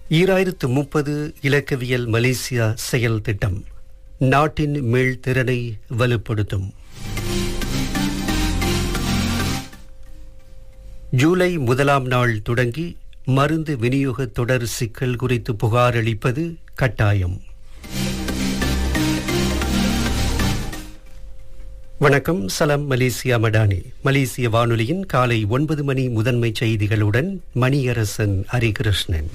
2030 இலக்கவியல் Malaysia செயல் திட்டம் நாட்டின் மீள்திறனை வலுப்படுத்தும். ஜூலை 1ஆம் நாள் தொடங்கி மருந்து விநியோக தொடர் சிக்கல் குறித்து புகார் அளிப்பது கட்டாயம். வணக்கம், சலாம் மலேசியா மடானி. மலேசிய வானொலியின் காலை 9 மணி முதன்மை செய்திகளுடன் மணியரசன் ஹரிகிருஷ்ணன்.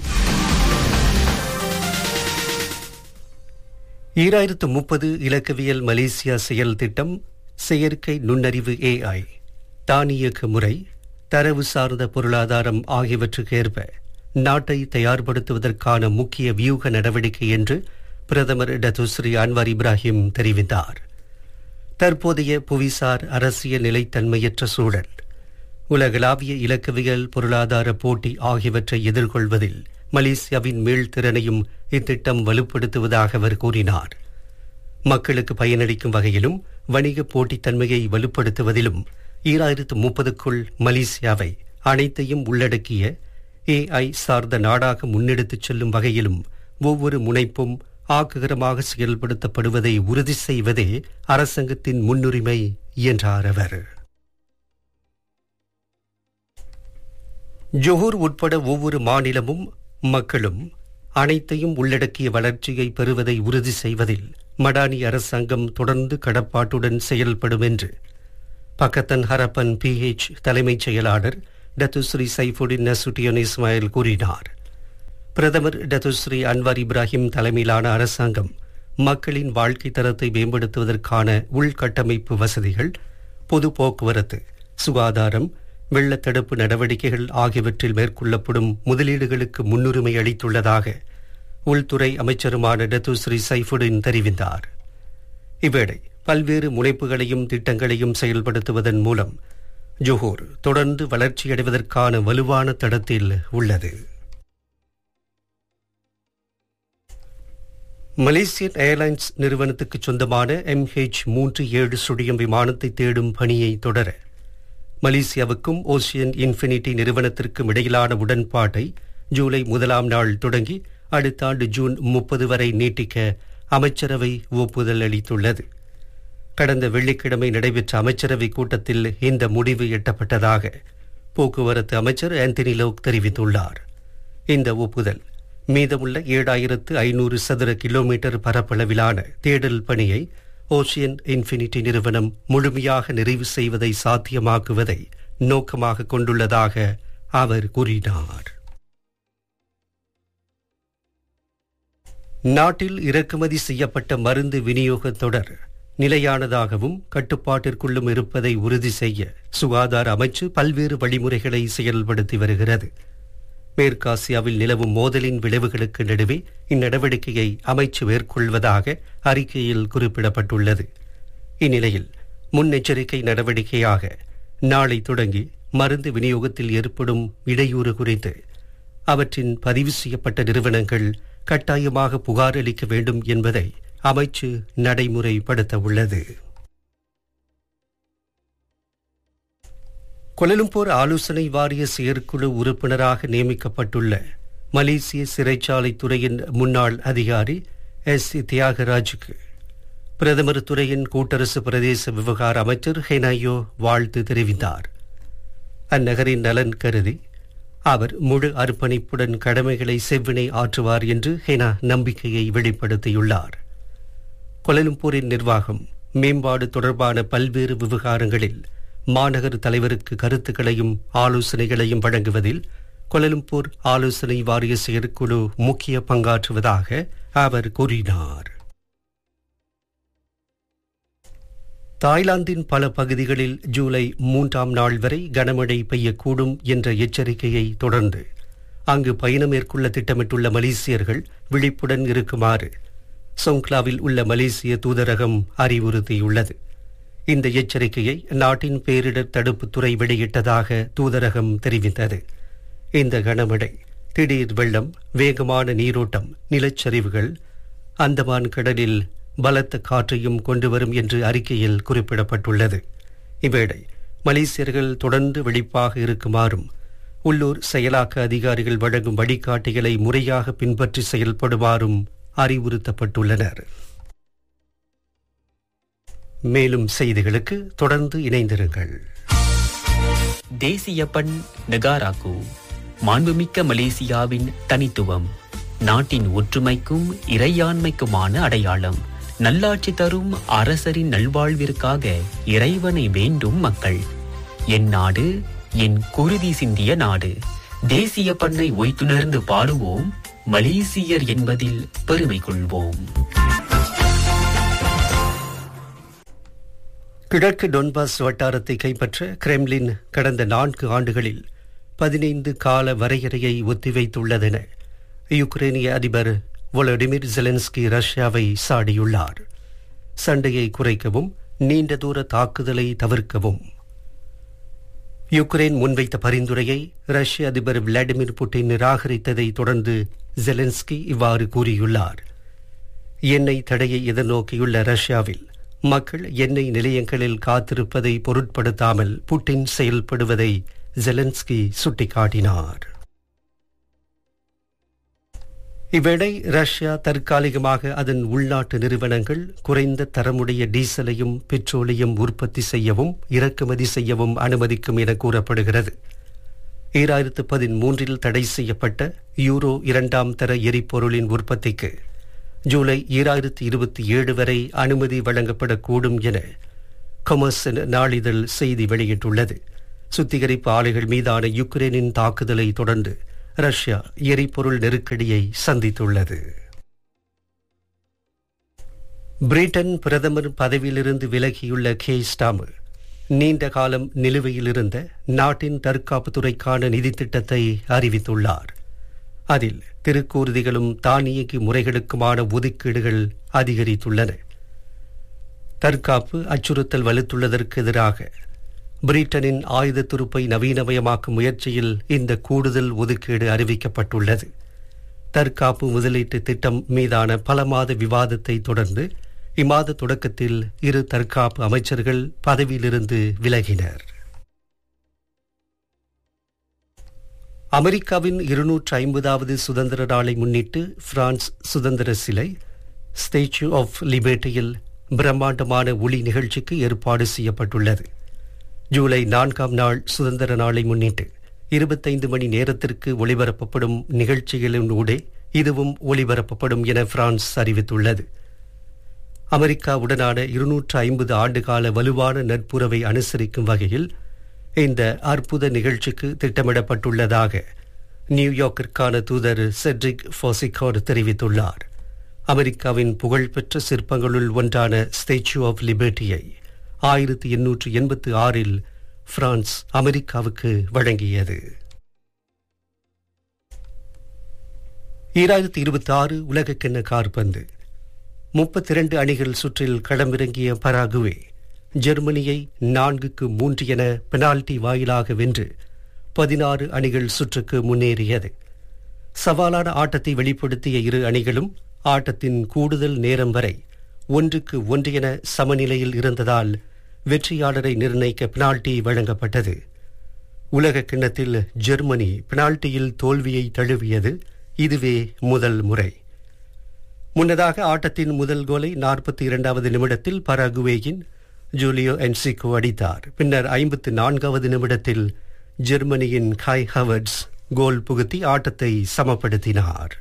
2030 இலக்கவியல் மலேசியா செயல் திட்டம் செயற்கை நுண்ணறிவு AI, தானியக்க முறை, தரவு சார்ந்த பொருளாதாரம் ஆகியவற்றுக்கு ஏற்ப நாட்டை தயார்படுத்துவதற்கான முக்கிய வியூக நடவடிக்கை என்று பிரதமர் டத்துஸ்ரீ அன்வார் இப்ராஹிம் தெரிவித்தார். தற்போதைய புவிசார் அரசியல் நிலைத்தன்மையற்ற சூழல், உலகளாவிய இலக்கவியல் பொருளாதார போட்டி ஆகியவற்றை எதிர்கொள்வதில் மலேசியாவின் மீள்திறனையும் இத்திட்டம் வலுப்படுத்துவதாக அவர் கூறினார். மக்களுக்கு பயனளிக்கும் வகையிலும் வணிக போட்டித்தன்மையை வலுப்படுத்துவதிலும் 2030க்குள் மலேசியாவை அனைத்தையும் உள்ளடக்கிய AI சார்ந்த நாடாக முன்னெடுத்துச் செல்லும் வகையிலும் ஒவ்வொரு முனைப்பும் ஆக்ககரமாக செயல்படுத்தப்படுவதை உறுதி செய்வதே அரசாங்கத்தின் முன்னுரிமை என்றார் அவர். ஜொஹூர் உட்பட ஒவ்வொரு மாநிலமும் மக்களும் அனைத்தையும் உள்ளடக்கிய வளர்ச்சியை பெறுவதை உறுதி செய்வதில் மடானி அரசாங்கம் தொடர்ந்து கடப்பாட்டுடன் செயல்படும் என்று பக்கத்தன் ஹரப்பன் PH தலைமைச் செயலாளர் டத்துஸ்ரீ சைஃபுடின் நசுட்டியன் இஸ்மாயில் கூறினார். பிரதமர் டத்துஸ்ரீ அன்வார் இப்ராஹிம் தலைமையிலான அரசாங்கம் மக்களின் வாழ்க்கை தரத்தை மேம்படுத்துவதற்கான உள்கட்டமைப்பு வசதிகள், பொது போக்குவரத்து, சுகாதாரம், வெள்ளத்தடுப்பு நடவடிக்கைகள் ஆகியவற்றில் மேற்கொள்ளப்படும் முதலீடுகளுக்கு முன்னுரிமை அளித்துள்ளதாக உள்துறை அமைச்சருமான டத்துஸ்ரீ சைஃபுடின் தெரிவித்தார். இவ்வேளை பல்வேறு முனைப்புகளையும் திட்டங்களையும் செயல்படுத்துவதன் மூலம் ஜொஹூர் தொடர்ந்து வளர்ச்சியடைவதற்கான வலுவான தடத்தில் உள்ளது. மலேசியன் ஏர்லைன்ஸ் நிறுவனத்துக்கு சொந்தமான MH370 சுழியம் விமானத்தை தேடும் பணியை தொடர மலேசியாவுக்கும் ஓசியன் இன்ஃபினிட்டி நிறுவனத்திற்கும் இடையிலான உடன்பாட்டை ஜூலை 1ஆம் நாள் தொடங்கி அடுத்த ஆண்டு ஜூன் 30 வரை நீட்டிக்க அமைச்சரவை ஒப்புதல் அளித்துள்ளது. கடந்த வெள்ளிக்கிழமை நடைபெற்ற அமைச்சரவை கூட்டத்தில் இந்த முடிவு எட்டப்பட்டதாக போக்குவரத்து அமைச்சர் ஆந்தனி லோக் தெரிவித்துள்ளார். இந்த ஒப்புதல் மீதமுள்ள 7500 சதுர கிலோமீட்டர் பரப்பளவிலான தேடல் பணியை ஓசியன் இன்ஃபினிட்டி நிறுவனம் முழுமையாக நிறைவு செய்வதை சாத்தியமாக்குவதை நோக்கமாக கொண்டுள்ளதாக அவர் கூறினார். நாட்டில் இறக்குமதி செய்யப்பட்ட மருந்து விநியோக தொடர் நிலையானதாகவும் கட்டுப்பாட்டிற்குள்ளும் இருப்பதை உறுதி செய்ய சுகாதார அமைச்சு பல்வேறு வழிமுறைகளை செயல்படுத்தி வருகிறது. மேற்காசியாவில் நிலவும் மோதலின் விளைவுகளுக்கு நடுவே இந்நடவடிக்கையை அமைச்சு மேற்கொள்வதாக அறிக்கையில் குறிப்பிடப்பட்டுள்ளது. இந்நிலையில் முன்னெச்சரிக்கை நடவடிக்கையாக நாளை தொடங்கி மருந்து விநியோகத்தில் ஏற்படும் இடையூறு குறித்து அவற்றின் பதிவு செய்யப்பட்ட நிறுவனங்கள் கட்டாயமாக புகார் அளிக்க வேண்டும் என்பதை அமைச்சு நடைமுறைப்படுத்த உள்ளது. கோலாலம்பூர் ஆலோசனை வாரிய செயற்குழு உறுப்பினராக நியமிக்கப்பட்டுள்ள மலேசிய சிறைச்சாலை துறையின் முன்னாள் அதிகாரி S. தியாகராஜுக்கு பிரதமர் துறையின் கூட்டரசு பிரதேச விவகார அமைச்சர் ஹெனாயோ வாழ்த்து தெரிவித்தார். அந்நகரின் நலன் கருதி அவர் முழு அர்ப்பணிப்புடன் கடமைகளை செவ்வினை ஆற்றுவார் என்று ஹெனா நம்பிக்கையை வெளிப்படுத்தியுள்ளார். கோலாலம்பூரின் நிர்வாகம் மேம்பாடு தொடர்பான பல்வேறு விவகாரங்களில் மாநகர தலைவருக்கு கருத்துக்களையும் ஆலோசனைகளையும் வழங்குவதில் கோலாலம்பூர் ஆலோசனை வாரிய செயற்குழு முக்கிய பங்காற்றுவதாக அவர் கூறினார். தாய்லாந்தின் பல பகுதிகளில் ஜூலை 3ஆம் நாள் வரை கனமழை பெய்யக்கூடும் என்ற எச்சரிக்கையை தொடர்ந்து அங்கு பயணம் மேற்கொள்ள திட்டமிட்டுள்ள மலேசியர்கள் விழிப்புடன் இருக்குமாறு சொங்க்லாவில் உள்ள மலேசிய தூதரகம் அறிவுறுத்தியுள்ளது. இந்த எச்சரிக்கையை நாட்டின் பேரிடர் தடுப்புத்துறை வெளியிட்டதாக தூதரகம் தெரிவித்தது. இந்த கனமழை, திடீர் வெள்ளம், வேகமான நீரோட்டம், நிலச்சரிவுகள், அந்தமான் கடலில் பலத்த காற்றையும் கொண்டுவரும் என்று அறிக்கையில் குறிப்பிடப்பட்டுள்ளது. இவ்வேளை மலேசியர்கள் தொடர்ந்து விழிப்பாக இருக்குமாறும் உள்ளூர் செயலாக்க அதிகாரிகள் வழங்கும் வழிகாட்டிகளை முறையாக பின்பற்றி செயல்படுமாறும் அறிவுறுத்தப்பட்டுள்ளனர். மேலும் செய்திகளுக்கு தொடர்ந்து இணைந்திருங்கள். தேசிய பண் நெகாராகு, மாண்புமிக்க மலேசியாவின் தனித்துவம், நாட்டின் ஒற்றுமைக்கும் இறையாண்மைக்குமான அடையாளம். நல்லாட்சி தரும் அரசரின் நல்வாழ்விற்காக இறைவனை வேண்டும் மக்கள். என் நாடு என் குருதி சிந்திய நாடு. தேசிய பண்ணை ஒய்த்துணர்ந்து பாடுவோம், மலேசியர் என்பதில் பெருமை கொள்வோம். கிழக்கு டொன்பாஸ் வட்டாரத்தை கைப்பற்ற கிரெம்லின் கடந்த 4 ஆண்டுகளில் 15 கால வரையறையை ஒத்திவைத்துள்ளதென யுக்ரேனிய அதிபர் வோலடிமிர் ஜெலன்ஸ்கி ரஷ்யாவை சாடியுள்ளார். சண்டையை குறைக்கவும் நீண்ட தூர தாக்குதலை தவிர்க்கவும் யுக்ரைன் முன்வைத்த பரிந்துரையை ரஷ்ய அதிபர் விளாடிமிர் புட்டின் நிராகரித்ததை தொடர்ந்து ஜெலன்ஸ்கி இவ்வாறு கூறியுள்ளார். எண்ணெய் தடையை எதிர்நோக்கியுள்ள ரஷ்யாவில் மக்கள் எண்ணெய் நிலையங்களில் காத்திருப்பதை பொருட்படுத்தாமல் புட்டின் செயல்படுவதை ஜெலன்ஸ்கி சுட்டிக்காட்டினார். இவ்வேளை ரஷ்யா தற்காலிகமாக அதன் உள்நாட்டு நிறுவனங்கள் குறைந்த தரமுடைய டீசலையும் பெட்ரோலையும் உற்பத்தி செய்யவும் இறக்குமதி செய்யவும் அனுமதிக்கும் என கூறப்படுகிறது. 2013 தடை செய்யப்பட்ட யூரோ 2ஆம் தர எரிபொருளின் உற்பத்திக்கு ஜூலை 2027 வரை அனுமதி வழங்கப்படக்கூடும் என கொமர்ஸ் நாளிதழ் செய்தி வெளியிட்டுள்ளது. சுத்திகரிப்பு ஆலைகள் மீதான யுக்ரைனின் தாக்குதலை தொடர்ந்து ரஷ்யா எரிபொருள் நெருக்கடியை சந்தித்துள்ளது. பிரிட்டன் பிரதமர் பதவியிலிருந்து விலகியுள்ள கீர் ஸ்டார்மர் நீண்ட காலம் நிலுவையில் இருந்த நாட்டின் தற்காப்புத்துறைக்கான நிதி திட்டத்தை அறிவித்துள்ளார். அதில் திருக்கூறுதிகளும் தானியங்கி முறைகளுக்குமான ஒதுக்கீடுகள் அதிகரித்துள்ளன. தற்காப்பு அச்சுறுத்தல் வலுத்துள்ளதற்கு எதிராக பிரிட்டனின் ஆயுத துருப்பை நவீனமயமாக்கும் முயற்சியில் இந்த கூடுதல் ஒதுக்கீடு அறிவிக்கப்பட்டுள்ளது. தற்காப்பு முதலீட்டு திட்டம் மீதான பல மாத விவாதத்தை தொடர்ந்து இம்மாத தொடக்கத்தில் இரு தற்காப்பு அமைச்சர்கள் பதவியிலிருந்து விலகினர். அமெரிக்காவின் 250வது சுதந்திர நாளை முன்னிட்டு பிரான்ஸ் சுதந்திர சிலை ஸ்டேச்சு ஆஃப் லிபர்ட்டியில் பிரம்மாண்டமான ஒளி நிகழ்ச்சிக்கு ஏற்பாடு செய்யப்பட்டுள்ளது. ஜூலை 4ஆம் நாள் சுதந்திர நாளை முன்னிட்டு 25 மணி நேரத்திற்கு ஒளிபரப்பப்படும் நிகழ்ச்சிகளினூடே இதுவும் ஒளிபரப்பப்படும் என பிரான்ஸ் அறிவித்துள்ளது. அமெரிக்காவுடனான 250 ஆண்டுகால வலுவான நட்புறவை அனுசரிக்கும் வகையில் இந்த அற்புத நிகழ்ச்சிக்கு திட்டமிடப்பட்டுள்ளதாக நியூயார்க்கிற்கான தூதர் செட்ரிக் ஃபாசிகார் தெரிவித்துள்ளார். அமெரிக்காவின் புகழ்பெற்ற சிற்பங்களுள் ஒன்றான ஸ்டேச்சு ஆஃப் லிபர்ட்டியை 1886 பிரான்ஸ் அமெரிக்காவுக்கு வழங்கியது. 2026 உலகக்கிண்ண காற்பந்து 32 அணிகள் சுற்றில் களமிறங்கிய பராகுவே ஜெர்மனியை 4-3 என பெனால்டி வாயிலாக வென்று 16 அணிகள் சுற்றுக்கு முன்னேறியது. சவாலான ஆட்டத்தை வெளிப்படுத்திய இரு அணிகளும் ஆட்டத்தின் கூடுதல் நேரம் வரை 1-1 என சமநிலையில் இருந்ததால் வெற்றியாளரை நிர்ணயிக்க பெனால்டி வழங்கப்பட்டது. உலக கிண்ணத்தில் ஜெர்மனி பெனால்டியில் தோல்வியை தழுவியது இதுவே முதல் முறை. முன்னதாக ஆட்டத்தின் முதல் கோலை 42வது நிமிடத்தில் பராகுவேயின் ஜூலியோ என்சிகோ அடித்தார். பின்னர் 54வது நிமிடத்தில் ஜெர்மனியின் காய் ஹவர்ட்ஸ் கோல் புகுத்தி ஆட்டத்தை சமப்படுத்தினார்.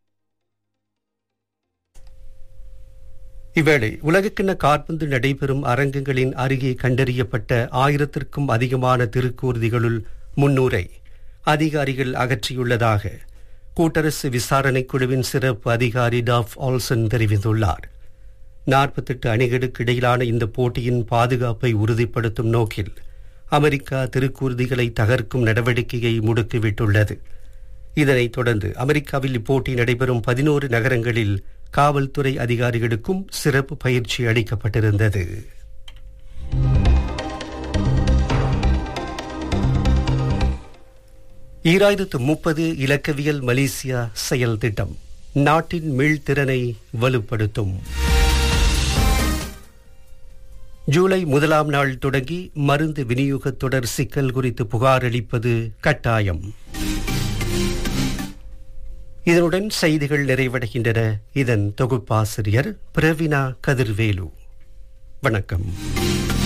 இவ்வேளை உலகக்கிண்ண காற்பந்து நடைபெறும் அரங்கங்களின் அருகே கண்டறியப்பட்ட 1000க்கும் அதிகமான திருக்கூர்திகளுள் 300 அதிகாரிகள் அகற்றியுள்ளதாக கூட்டரசு விசாரணை குழுவின் சிறப்பு அதிகாரி டாஃப் ஆல்சன் தெரிவித்துள்ளார். 48 அணிகளுக்கு இடையிலான இந்த போட்டியின் பாதுகாப்பை உறுதிப்படுத்தும் நோக்கில் அமெரிக்கா திருக்கூர்திகளை தகர்க்கும் நடவடிக்கையை முடுக்கிவிட்டுள்ளது. இதனைத் தொடர்ந்து அமெரிக்காவில் இப்போட்டி நடைபெறும் 11 நகரங்களில் காவல்துறை அதிகாரிகளுக்கும் சிறப்பு பயிற்சி அளிக்கப்பட்டிருந்தது. ஈராயிரத்து இலக்கவியல் மலேசியா செயல் திட்டம் நாட்டின் மீள்திறனை வலுப்படுத்தும். ஜூலை 1ஆம் நாள் தொடங்கி மருந்து விநியோக தொடர் சிக்கல் குறித்து புகார் அளிப்பது கட்டாயம். இதனுடன் செய்திகள் நிறைவடைகின்றன. இதன் தொகுப்பாசிரியர் பிரவீனா கதிர்வேலு. வணக்கம்.